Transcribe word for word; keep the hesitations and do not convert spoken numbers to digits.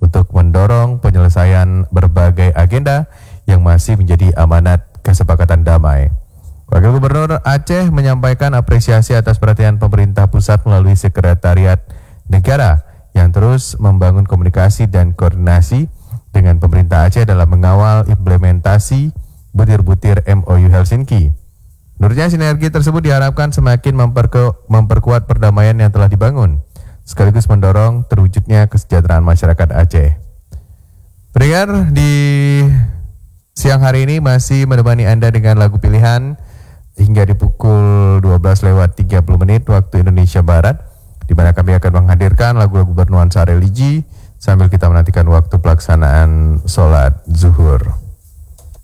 untuk mendorong penyelesaian berbagai agenda yang masih menjadi amanat kesepakatan damai. Wakil Gubernur Aceh menyampaikan apresiasi atas perhatian pemerintah pusat melalui Sekretariat Negara yang terus membangun komunikasi dan koordinasi dengan pemerintah Aceh dalam mengawal implementasi butir-butir M O U Helsinki. Menurutnya sinergi tersebut diharapkan semakin memperku- memperkuat perdamaian yang telah dibangun, sekaligus mendorong terwujudnya kesejahteraan masyarakat Aceh. Pendengar, di siang hari ini masih menemani Anda dengan lagu pilihan hingga di pukul dua belas lewat tiga puluh menit waktu Indonesia Barat, di mana kami akan menghadirkan lagu-lagu bernuansa religi sambil kita menantikan waktu pelaksanaan sholat zuhur.